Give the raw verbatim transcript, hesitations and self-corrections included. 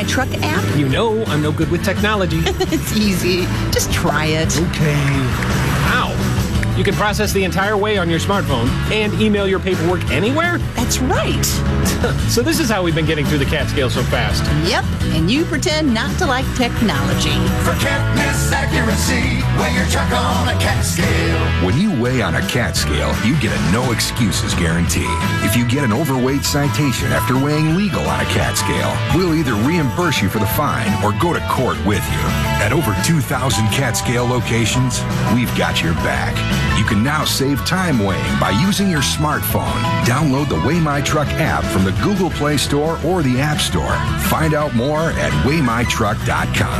My Truck app? You know I'm no good with technology. It's easy. Just try it. Okay. Ow. You can process the entire way on your smartphone and email your paperwork anywhere? That's right. So this is how we've been getting through the Catskill so fast. Yep, and you pretend not to like technology. For can't miss accuracy, weigh your truck on a cat scale. When you weigh on a cat scale, you get a no excuses guarantee. If you get an overweight citation after weighing legal on a cat scale, we'll either reimburse you for the fine or go to court with you. At over two thousand cat scale locations, we've got your back. You can now save time weighing by using your smartphone. Download the Weigh My Truck app from the Google Play Store or the App Store. Find out more at weigh my truck dot com.